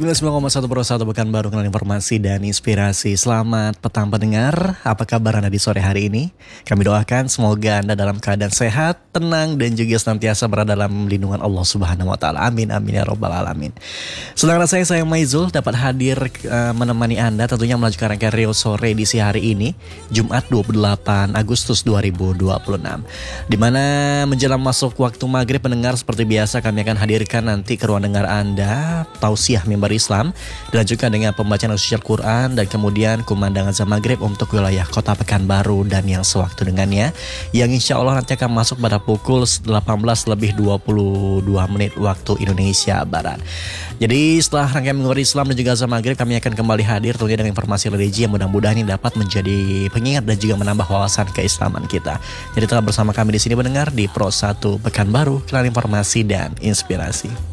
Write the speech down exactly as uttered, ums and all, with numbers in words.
sembilan puluh sembilan koma satu Pro satu Pekanbaru, kenal informasi dan inspirasi. Selamat petang pendengar, apa kabar Anda di sore hari ini? Kami doakan semoga Anda dalam keadaan sehat, tenang, dan juga senantiasa berada dalam lindungan Allah Subhanahu Wa Taala. Amin, amin ya robbal alamin. Senang rasanya saya Maizul dapat hadir uh, menemani Anda tentunya melanjutkan rangkaian Rio Sore edisi hari ini, Jumat dua puluh delapan Agustus dua ribu dua puluh enam. Di mana menjelang masuk waktu maghrib pendengar, seperti biasa kami akan hadirkan nanti ke ruang dengar Anda tausiah mimbar Islam, dilanjutkan dengan pembacaan suci Al-Quran dan kemudian kumandang azan maghrib untuk wilayah kota Pekanbaru dan yang sewaktu dengannya, yang insya Allah nanti akan masuk pada pukul delapan belas lebih dua puluh dua menit waktu Indonesia Barat. Jadi setelah rangkaian mimbar Islam dan juga azan maghrib, kami akan kembali hadir tentunya dengan informasi religi yang mudah-mudahan ini dapat menjadi pengingat dan juga menambah wawasan keislaman kita. Jadi tetap bersama kami di sini mendengar di Pro satu Pekanbaru, kenal informasi dan inspirasi.